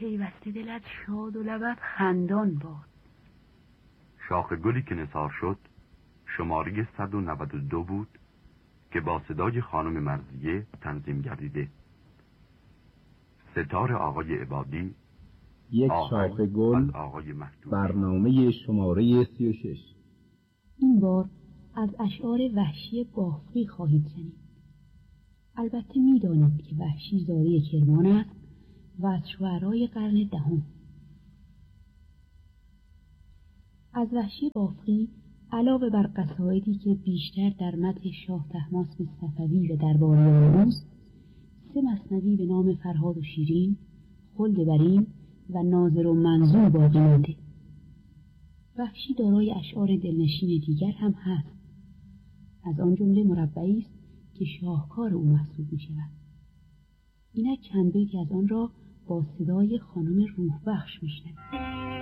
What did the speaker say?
پیوسته دلت شاد و لبت خندان باد. شاخ گلی که نثار شد شماره 192 بود که با صدای خانم مرضیه تنظیم گردیده. ستار آقای عبادی، یک شاخ گل، برنامه شماره 36. این بار از اشعار وحشی بافقی خواهید شنید. البته می‌دانید که وحشی زاده کرمان است و از شعرای قرن دهم. از وحشی بافقی علاوه بر قصایدی که بیشتر در مدح شاه طهماسب صفوی و درباریان اوست، 3 مثنوی به نام فرهاد و شیرین، خلد برین و ناظر و منظور باقی مانده. وحشی دارای اشعار دلنشین دیگر هم هست. از آن جمله مربعی است که شاهکار او محسوب می شود. اینک چند بیتی از آن را با صدای خانم روح بخش می شنوید.